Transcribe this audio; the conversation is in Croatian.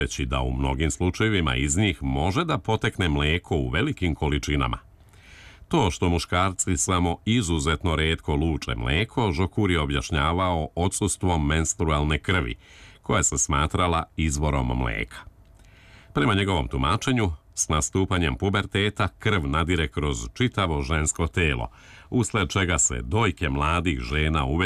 reći da u mnogim slučajevima iz njih može da potekne mlijeko u velikim količinama. To što muškarci samo izuzetno retko luče mlijeko, Žokur je objašnjavao odsustvom menstrualne krvi, koja se smatrala izvorom mlijeka. Prema njegovom tumačenju, s nastupanjem puberteta krv nadire kroz čitavo žensko telo, usled čega se dojke mladih žena